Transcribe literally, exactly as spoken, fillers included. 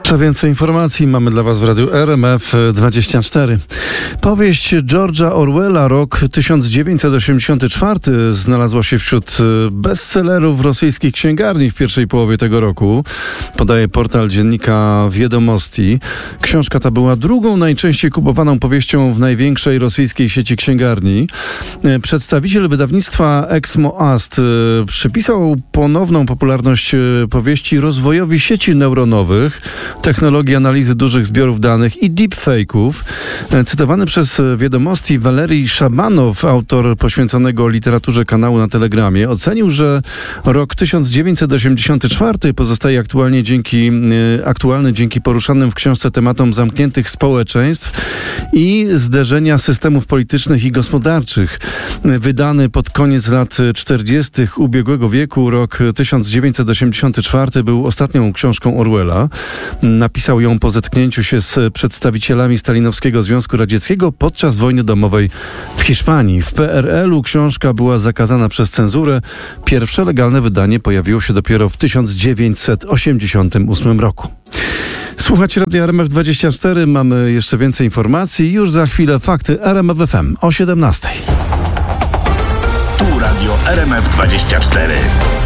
Jeszcze więcej informacji mamy dla Was w Radiu R M F dwadzieścia cztery. Powieść George'a Orwella, rok tysiąc dziewięćset osiemdziesiąty czwarty, znalazła się wśród bestsellerów rosyjskich księgarni w pierwszej połowie tego roku. Podaje portal dziennika Wiadomości. Książka ta była drugą najczęściej kupowaną powieścią w największej rosyjskiej sieci księgarni. Przedstawiciel wydawnictwa Exmo-Ast przypisał ponowną popularność powieści rozwojowi sieci neuronowych, technologii analizy dużych zbiorów danych i deepfake'ów. Cytowany przez Wiadomości Walerij Szabanow, autor poświęconego literaturze kanału na Telegramie, ocenił, że rok tysiąc dziewięćset osiemdziesiąty czwarty pozostaje aktualnie dzięki, aktualny dzięki poruszanym w książce tematom zamkniętych społeczeństw i zderzenia systemów politycznych i gospodarczych. Wydany pod koniec lat czterdziestych ubiegłego wieku, rok tysiąc dziewięćset osiemdziesiąty czwarty był ostatnią książką Orwella. Napisał ją po zetknięciu się z przedstawicielami stalinowskiego Związku Radzieckiego podczas wojny domowej w Hiszpanii. W P R L u książka była zakazana przez cenzurę. Pierwsze legalne wydanie pojawiło się dopiero w tysiąc dziewięćset osiemdziesiątym ósmym roku. Słuchajcie Radia R M F dwadzieścia cztery. Mamy jeszcze więcej informacji. Już za chwilę fakty R M F F M o siedemnastej. Tu Radio R M F dwadzieścia cztery.